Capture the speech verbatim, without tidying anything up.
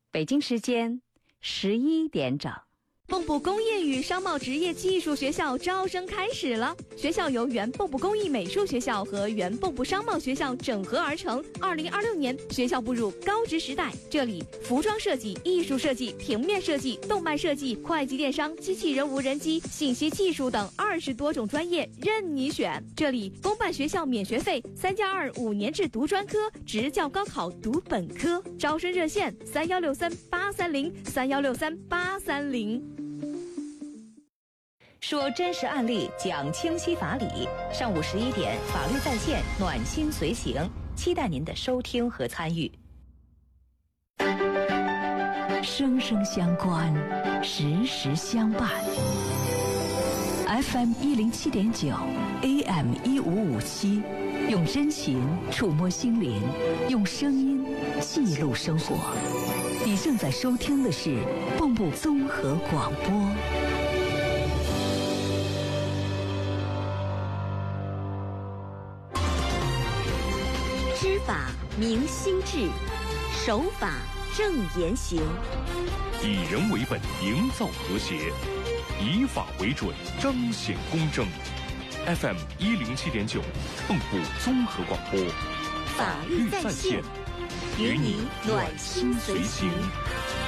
北京时间十一点整。 蚌埠工业与商贸职业技术学校招生开始了。学校由原蚌埠工艺美术学校和原蚌埠商贸学校整合而成。二零二六年，学校步入高职时代。这里服装设计、艺术设计、平面设计、动漫设计、会计电商、机器人无人机、信息技术等二十多种专业任你选。这里公办学校免学费，三加二五年制读专科，职教高考读本科。招生热线：三幺六三八三零三幺六三八三零。 说真实案例，讲清晰法理。上午十一点，法律在线，暖心随行，期待您的收听和参与。 生生相关，时时相伴。F M 一零七点九 ，A M 一五五七，用真情触摸心灵，用声音记录生活。你正在收听的是蚌埠综合广播。 知法明心智，守法正言行， 以人为本，营造和谐；以法为准，彰显公正。F M 一零七点九，蚌埠综合广播， 法律在线，与你暖心随行。